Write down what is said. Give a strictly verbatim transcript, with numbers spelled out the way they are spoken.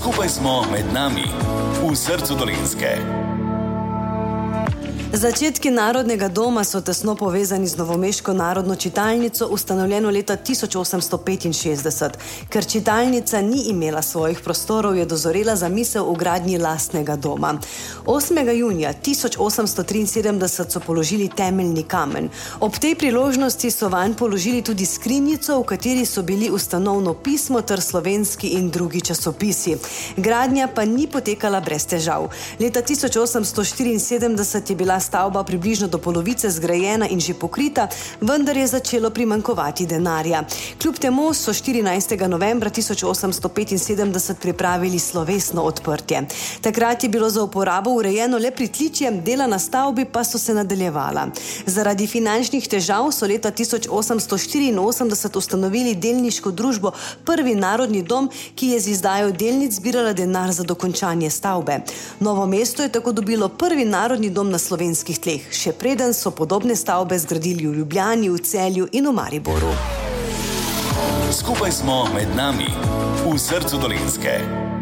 Skupaj smo med nami, v srcu Dolenjske. Začetki Narodnega doma so tesno povezani z novomeško narodno čitalnico, ustanovljeno leta tisoč osemsto petinšestdeset. Ker čitalnica ni imela svojih prostorov, je dozorela zamisel o gradnji lastnega doma. osmega junija tisoč osemsto triinsedemdeset so položili temeljni kamen. Ob tej priložnosti so vanj položili tudi skrinjico, v kateri so bili ustanovno pismo ter slovenski in drugi časopisi. Gradnja pa ni potekala brez težav. Leta tisoč osemsto štiriinsedemdeset je bila stavba približno do polovice zgrajena in že pokrita, vendar je začelo primanjkovati denarja. Kljub temu so štirinajstega novembra tisoč osemsto petinsedemdeset pripravili slovesno odprtje. Takrat je bilo za uporabo urejeno le pritličje, dela na stavbi pa so se nadaljevala. Zaradi finančnih težav so leta tisoč osemsto štiriinosemdeset ustanovili delniško družbo Prvi narodni dom, ki je z izdajo delnic zbirala denar za dokončanje stavbe. Novo mesto je tako dobilo prvi narodni dom na slovenskih tleh, še preden so podobne stavbe zgradili v Ljubljani, v Celju in v Mariboru. Skupaj smo med nami, v srcu Dolenjske.